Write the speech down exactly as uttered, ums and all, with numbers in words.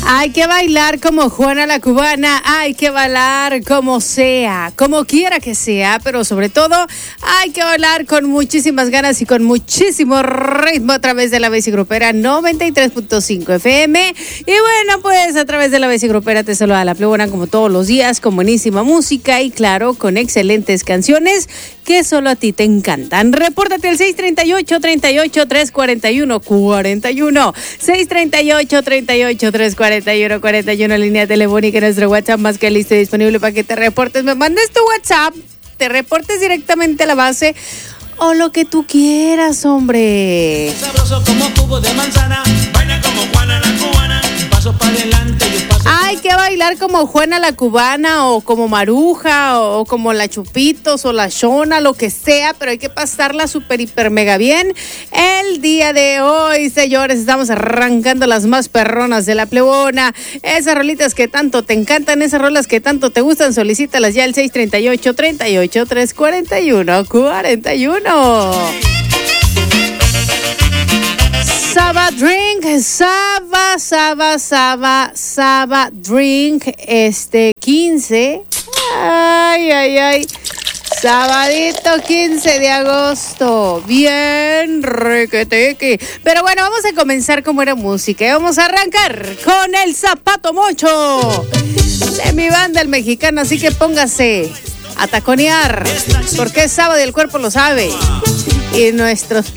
Hay que bailar como Juana la Cubana, hay que bailar como sea, como quiera que sea, pero sobre todo hay que bailar con muchísimas ganas y con muchísimo ritmo a través de la Bicicropera noventa y tres punto cinco F M. Y bueno, pues a través de la Bicicropera te saluda la plebona como todos los días, con buenísima música y claro, con excelentes canciones que solo a ti te encantan. Repórtate al seis treinta y ocho, treinta y ocho, trescientos cuarenta y uno, cuarenta y uno, seis treinta y ocho, treinta y ocho, trescientos cuarenta y uno, cuarenta y uno, línea telefónica, nuestro WhatsApp más que listo y disponible para que te reportes. Me mandes tu WhatsApp, te reportes directamente a la base o lo que tú quieras, hombre. Sabroso como cubo de manzana, baila como Juana la Cubana, paso para adelante y un paso. Hay que bailar como Juana la Cubana o como Maruja o como la Chupitos o la Shona, lo que sea, pero hay que pasarla súper, hiper, mega bien. El día de hoy, señores, estamos arrancando las más perronas de la plebona. Esas rolitas que tanto te encantan, esas rolas que tanto te gustan, solicítalas ya al seis treinta y ocho, treinta y ocho, trescientos cuarenta y uno, cuarenta y uno. Saba Drink, Saba, Saba, Saba, Saba Drink, este quince, ay, ay, ay, sabadito quince de agosto, bien requeteque. Pero bueno, vamos a comenzar con buena música y vamos a arrancar con el Zapato Mocho de mi banda el mexicano, así que póngase a taconear, porque es sábado y el cuerpo lo sabe, y nuestros